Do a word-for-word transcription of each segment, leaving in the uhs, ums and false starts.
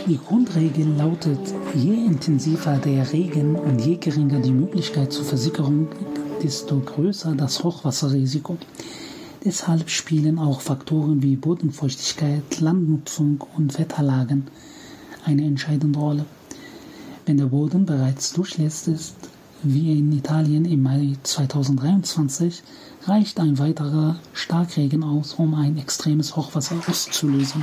Die Grundregel lautet, je intensiver der Regen und je geringer die Möglichkeit zur Versickerung, desto größer das Hochwasserrisiko. Deshalb spielen auch Faktoren wie Bodenfeuchtigkeit, Landnutzung und Wetterlagen eine entscheidende Rolle. Wenn der Boden bereits durchlässig ist, wie in Italien im Mai zweitausenddreiundzwanzig, reicht ein weiterer Starkregen aus, um ein extremes Hochwasser auszulösen.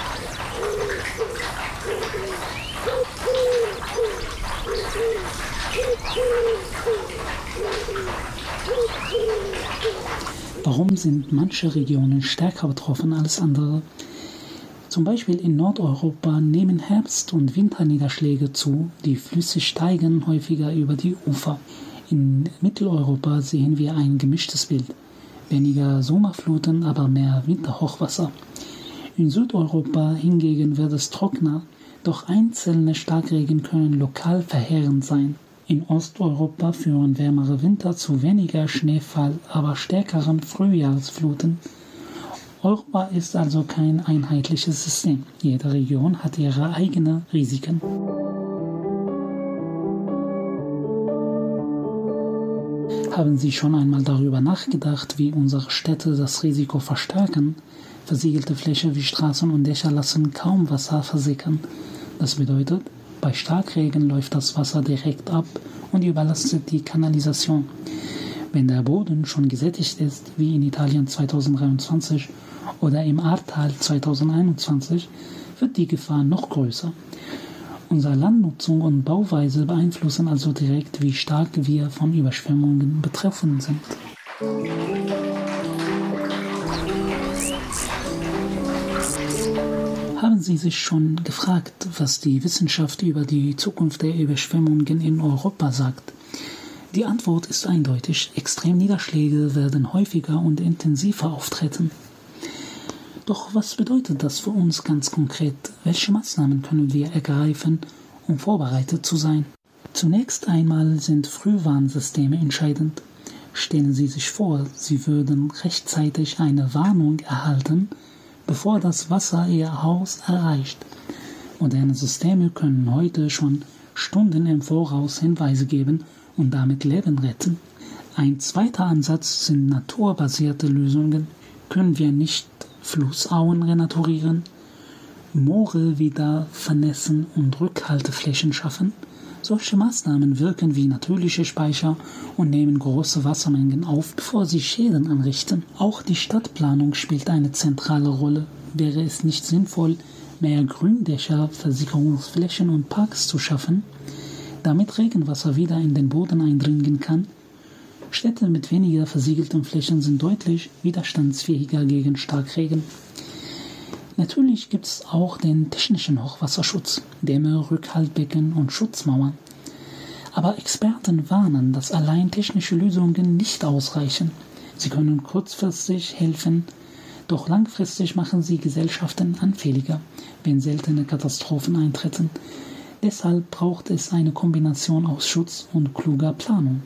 Warum sind manche Regionen stärker betroffen als andere? Zum Beispiel in Nordeuropa nehmen Herbst- und Winterniederschläge zu, die Flüsse steigen häufiger über die Ufer. In Mitteleuropa sehen wir ein gemischtes Bild. Weniger Sommerfluten, aber mehr Winterhochwasser. In Südeuropa hingegen wird es trockener, doch einzelne Starkregen können lokal verheerend sein. In Osteuropa führen wärmere Winter zu weniger Schneefall, aber stärkeren Frühjahrsfluten. Europa ist also kein einheitliches System. Jede Region hat ihre eigenen Risiken. Haben Sie schon einmal darüber nachgedacht, wie unsere Städte das Risiko verstärken? Versiegelte Flächen wie Straßen und Dächer lassen kaum Wasser versickern. Das bedeutet, bei Starkregen läuft das Wasser direkt ab und überlastet die Kanalisation. Wenn der Boden schon gesättigt ist, wie in Italien zweitausenddreiundzwanzig oder im Ahrtal zweitausendeinundzwanzig, wird die Gefahr noch größer. Unsere Landnutzung und Bauweise beeinflussen also direkt, wie stark wir von Überschwemmungen betroffen sind. Haben Sie sich schon gefragt, was die Wissenschaft über die Zukunft der Überschwemmungen in Europa sagt? Die Antwort ist eindeutig. Extremniederschläge werden häufiger und intensiver auftreten. Doch was bedeutet das für uns ganz konkret? Welche Maßnahmen können wir ergreifen, um vorbereitet zu sein? Zunächst einmal sind Frühwarnsysteme entscheidend. Stellen Sie sich vor, Sie würden rechtzeitig eine Warnung erhalten, bevor das Wasser Ihr Haus erreicht. Moderne Systeme können heute schon Stunden im Voraus Hinweise geben und damit Leben retten. Ein zweiter Ansatz sind naturbasierte Lösungen. Können wir nicht Flussauen renaturieren, Moore wieder vernässen und Rückhalteflächen schaffen? Solche Maßnahmen wirken wie natürliche Speicher und nehmen große Wassermengen auf, bevor sie Schäden anrichten. Auch die Stadtplanung spielt eine zentrale Rolle. Wäre es nicht sinnvoll, mehr Gründächer, Versickerungsflächen und Parks zu schaffen, damit Regenwasser wieder in den Boden eindringen kann? Städte mit weniger versiegelten Flächen sind deutlich widerstandsfähiger gegen Starkregen. Natürlich gibt es auch den technischen Hochwasserschutz, Dämme, Rückhaltbecken und Schutzmauern. Aber Experten warnen, dass allein technische Lösungen nicht ausreichen. Sie können kurzfristig helfen, doch langfristig machen sie Gesellschaften anfälliger, wenn seltene Katastrophen eintreten. Deshalb braucht es eine Kombination aus Schutz und kluger Planung.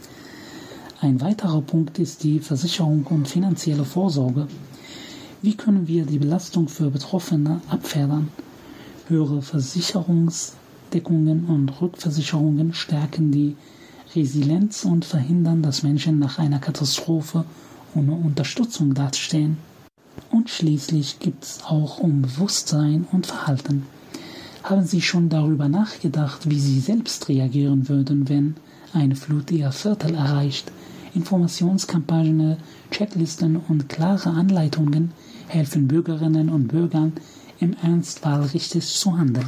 Ein weiterer Punkt ist die Versicherung und finanzielle Vorsorge. Wie können wir die Belastung für Betroffene abfedern? Höhere Versicherungsdeckungen und Rückversicherungen stärken die Resilienz und verhindern, dass Menschen nach einer Katastrophe ohne Unterstützung dastehen. Und schließlich gibt es auch um Bewusstsein und Verhalten. Haben Sie schon darüber nachgedacht, wie Sie selbst reagieren würden, wenn eine Flut Ihr Viertel erreicht? Informationskampagnen, Checklisten und klare Anleitungen helfen Bürgerinnen und Bürgern, im Ernstfall richtig zu handeln.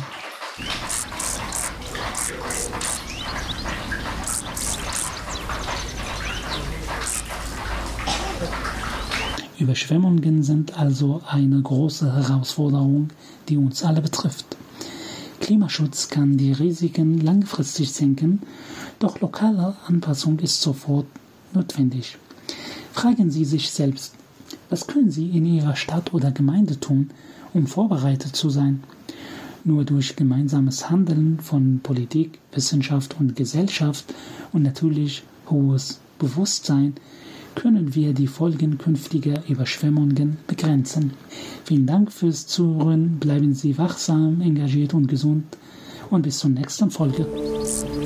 Überschwemmungen sind also eine große Herausforderung, die uns alle betrifft. Klimaschutz kann die Risiken langfristig senken, doch lokale Anpassung ist sofort notwendig. Fragen Sie sich selbst, was können Sie in Ihrer Stadt oder Gemeinde tun, um vorbereitet zu sein? Nur durch gemeinsames Handeln von Politik, Wissenschaft und Gesellschaft und natürlich hohes Bewusstsein können wir die Folgen künftiger Überschwemmungen begrenzen. Vielen Dank fürs Zuhören, bleiben Sie wachsam, engagiert und gesund und bis zur nächsten Folge.